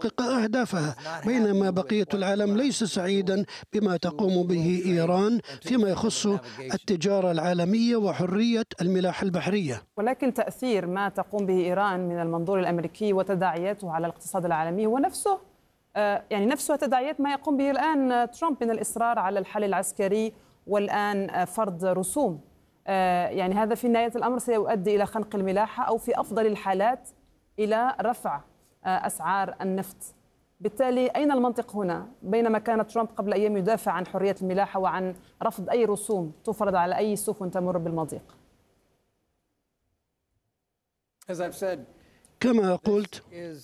تحقق أهدافها، بينما بقية العالم ليس سعيدا بما تقوم به إيران فيما يخص التجارة العالمية وحرية الملاحة البحرية. ولكن تأثير ما تقوم به إيران من المنظور الأمريكي وتداعياته على الاقتصاد العالمي هو نفسه نفسه تداعيات ما يقوم به الآن ترامب من الإصرار على الحل العسكري والآن فرض رسوم. هذا في نهاية الأمر سيؤدي إلى خنق الملاحة أو في أفضل الحالات إلى رفع أسعار النفط. بالتالي أين المنطق هنا بينما كان ترامب قبل أيام يدافع عن حرية الملاحة وعن رفض أي رسوم تفرض على أي سفن تمر بالمضيق؟ كما قلت،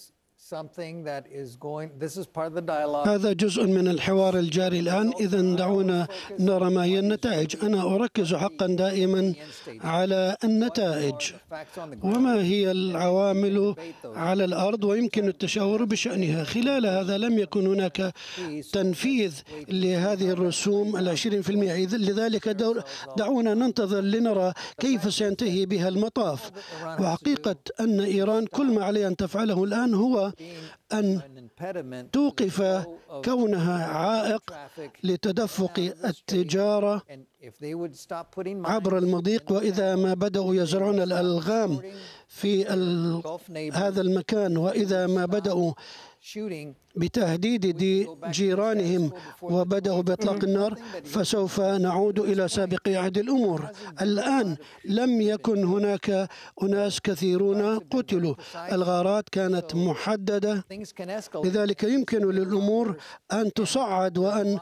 هذا جزء من الحوار الجاري الآن. إذن دعونا نرى ما هي النتائج. أنا أركز حقا دائما على النتائج وما هي العوامل على الأرض ويمكن التشاور بشأنها. خلال هذا لم يكن هناك تنفيذ لهذه الرسوم 20%. لذلك دعونا ننتظر لنرى كيف سينتهي بها المطاف. وحقيقة أن إيران كل ما عليها أن تفعله الآن هو أن توقف كونها عائق لتدفق التجارة عبر المضيق. وإذا ما بدأوا يزرعون الألغام في هذا المكان، وإذا ما بدأوا بتهديد جيرانهم وبدأوا بإطلاق النار، فسوف نعود إلى سابق عهد الأمور. الآن لم يكن هناك أناس كثيرون قتلوا، الغارات كانت محددة، لذلك يمكن للأمور أن تصعد وأن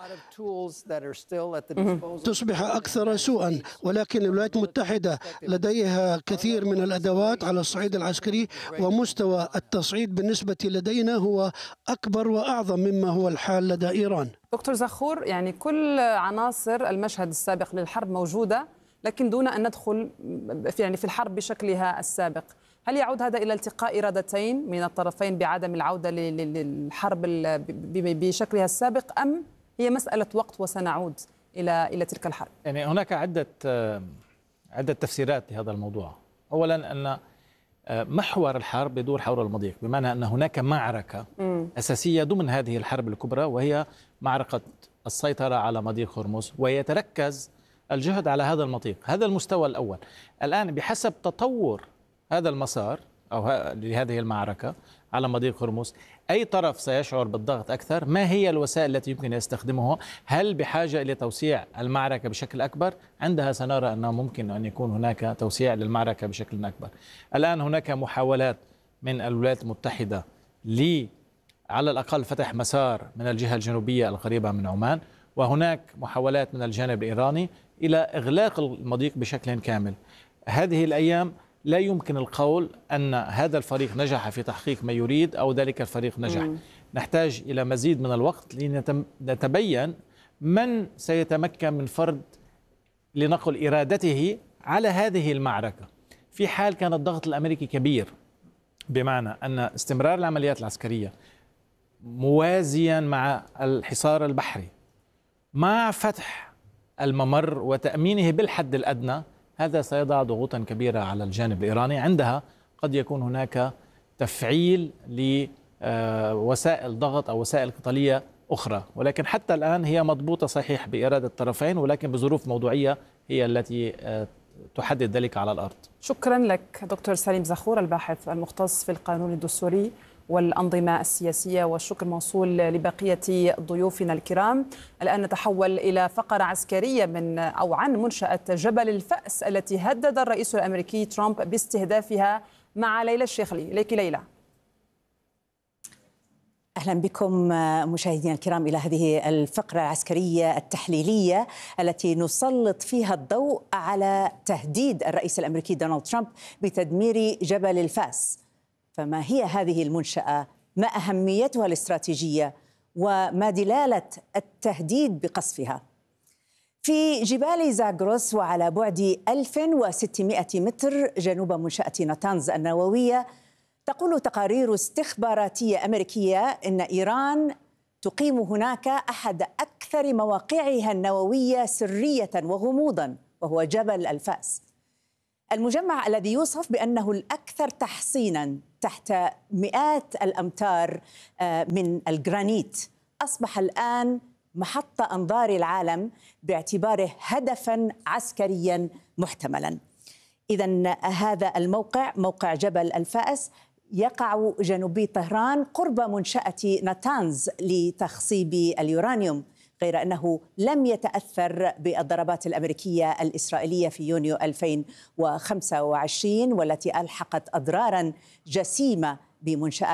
تصبح أكثر سوءا. ولكن الولايات المتحدة لديها كثير من الأدوات على الصعيد العسكري، ومستوى التصعيد بالنسبة لدينا هو أكبر وأعظم مما هو الحال لدى إيران. دكتور زخور، كل عناصر المشهد السابق للحرب موجودة، لكن دون أن ندخل في الحرب بشكلها السابق. هل يعود هذا إلى التقاء إرادتين من الطرفين بعدم العودة للحرب بشكلها السابق، أم هي مسألة وقت وسنعود إلى تلك الحرب؟ هناك عدة تفسيرات لهذا الموضوع. أولا أن محور الحرب يدور حول المضيق، بمعنى أن هناك معركة أساسية ضمن هذه الحرب الكبرى، وهي معركة السيطرة على مضيق هرمز، ويتركز الجهد على هذا المضيق. هذا المستوى الأول. الآن بحسب تطور هذا المسار أو لهذه المعركة على مضيق هرمز، أي طرف سيشعر بالضغط أكثر؟ ما هي الوسائل التي يمكن يستخدمها؟ هل بحاجة إلى توسيع المعركة بشكل أكبر؟ عندها سنرى أنه ممكن أن يكون هناك توسيع للمعركة بشكل أكبر. الآن هناك محاولات من الولايات المتحدة على الأقل فتح مسار من الجهة الجنوبية القريبة من عمان، وهناك محاولات من الجانب الإيراني إلى إغلاق المضيق بشكل كامل. هذه الأيام لا يمكن القول أن هذا الفريق نجح في تحقيق ما يريد أو ذلك الفريق نجح. نحتاج إلى مزيد من الوقت لنتبين من سيتمكن من فرض لنقل إرادته على هذه المعركة. في حال كان الضغط الأمريكي كبير، بمعنى أن استمرار العمليات العسكرية موازيا مع الحصار البحري مع فتح الممر وتأمينه بالحد الأدنى، هذا سيضع ضغوطا كبيرة على الجانب الإيراني. عندها قد يكون هناك تفعيل لوسائل ضغط أو وسائل قتالية أخرى، ولكن حتى الآن هي مضبوطة صحيح بإرادة الطرفين، ولكن بظروف موضوعية هي التي تحدد ذلك على الأرض. شكرا لك دكتور سليم زخور، الباحث المختص في القانون الدستوري والأنظمة السياسية، والشكر موصول لبقية ضيوفنا الكرام. الآن نتحول إلى فقرة عسكرية عن منشأة جبل الفأس التي هدد الرئيس الأمريكي ترامب باستهدافها مع ليلى الشيخلي. إليك ليلى. أهلا بكم مشاهدينا الكرام إلى هذه الفقرة العسكرية التحليلية التي نسلط فيها الضوء على تهديد الرئيس الأمريكي دونالد ترامب بتدمير جبل الفأس. فما هي هذه المنشأة؟ ما أهميتها الاستراتيجية؟ وما دلالة التهديد بقصفها؟ في جبال زاغروس وعلى بعد 1600 متر جنوب منشأة ناتانز النووية، تقول تقارير استخباراتية أمريكية إن إيران تقيم هناك أحد أكثر مواقعها النووية سرية وغموضا، وهو جبل الفأس. المجمع الذي يوصف بأنه الأكثر تحصيناً تحت مئات الأمتار من الجرانيت أصبح الآن محط أنظار العالم باعتباره هدفاً عسكرياً محتملاً. إذن هذا الموقع، موقع جبل الفأس، يقع جنوبي طهران قرب منشأة ناتانز لتخصيب اليورانيوم، غير أنه لم يتأثر بالضربات الأمريكية الإسرائيلية في يونيو 2025 والتي ألحقت أضراراً جسيمة بمنشآت